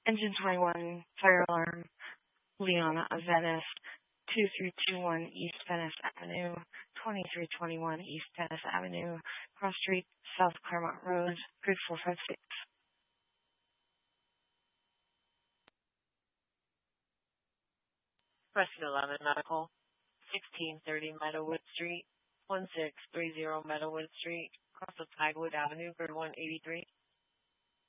Engine 21, fire alarm, Leona of Venice, 2321 East Venice Avenue, 2321 East Venice Avenue, Cross Street, South Claremont Road, grid 456. Rescue 11 Medical, 1630 Meadowood Street, 1630 Meadowood Street, across of Tidewood Avenue, grid 183.